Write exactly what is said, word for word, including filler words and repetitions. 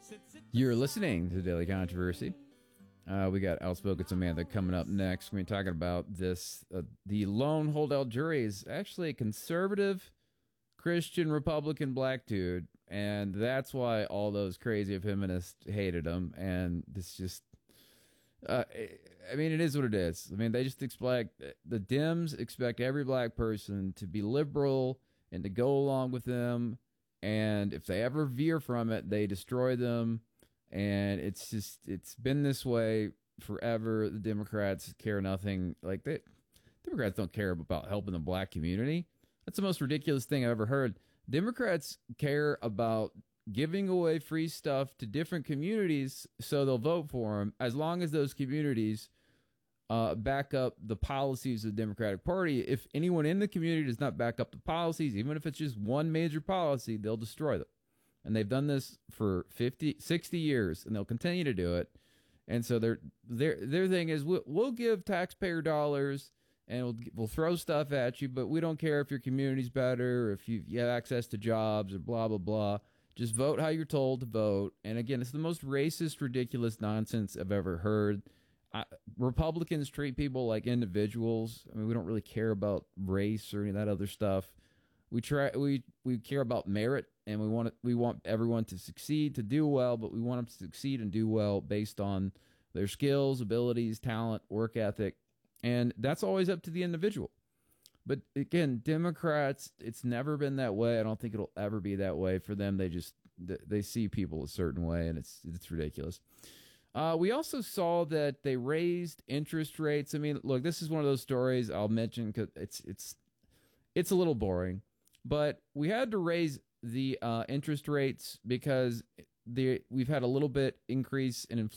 You're listening to the Daily Controversy. Uh, we got Outspoken Samantha coming up next. We're going to be talking about this. Uh, the lone holdout jury is actually a conservative, Christian, Republican black dude. And that's why all those crazy feminists hated him. And this just, uh, I mean, it is what it is. I mean, they just expect, the Dems expect every black person to be liberal and to go along with them. And if they ever veer from it, they destroy them. And it's just, it's been this way forever. The Democrats care nothing. Like, they, Democrats don't care about helping the black community. That's the most ridiculous thing I've ever heard. Democrats care about giving away free stuff to different communities so they'll vote for them, as long as those communities uh, back up the policies of the Democratic Party. If anyone in the community does not back up the policies, even if it's just one major policy, they'll destroy them. And they've done this for fifty, sixty years, and they'll continue to do it. And so their their their thing is, we'll, we'll give taxpayer dollars and we'll we'll throw stuff at you, but we don't care if your community's better, or if you, you have access to jobs, or blah blah blah. Just vote how you're told to vote. And again, it's the most racist, ridiculous nonsense I've ever heard. I, Republicans treat people like individuals. I mean, we don't really care about race or any of that other stuff. We try we we care about merit, and we want it, we want everyone to succeed, to do well, but we want them to succeed and do well based on their skills, abilities, talent, work ethic, and that's always up to the individual. But again, Democrats, it's never been that way. I don't think it'll ever be that way for them. They just they see people a certain way, and it's it's ridiculous. Uh, we also saw that they raised interest rates. I mean, look, this is one of those stories I'll mention because it's it's it's a little boring. But we had to raise the uh, interest rates because the we've had a little bit increase in inflation.